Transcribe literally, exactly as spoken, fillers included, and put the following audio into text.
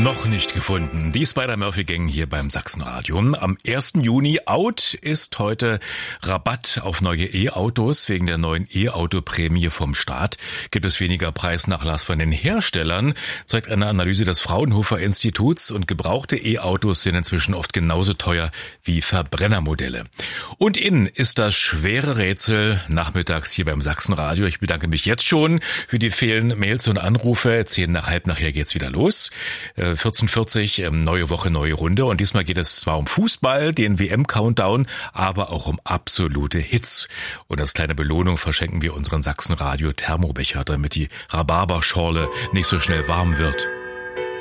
Noch nicht gefunden. Die Spider-Murphy-Gang hier beim Sachsenradio. Am ersten Juni out ist heute Rabatt auf neue E-Autos. Wegen der neuen E-Auto-Prämie vom Staat gibt es weniger Preisnachlass von den Herstellern, zeigt eine Analyse des Fraunhofer-Instituts. Und gebrauchte E-Autos sind inzwischen oft genauso teuer wie Verbrennermodelle. Und innen ist das schwere Rätsel nachmittags hier beim Sachsenradio. Ich bedanke mich jetzt schon für die vielen Mails und Anrufe. Zehn nach halb nachher geht's wieder los. vierzehn Uhr vierzig, neue Woche, neue Runde. Und diesmal geht es zwar um Fußball, den W M-Countdown, aber auch um absolute Hits. Und als kleine Belohnung verschenken wir unseren Sachsenradio Thermobecher, damit die Rhabarberschorle nicht so schnell warm wird.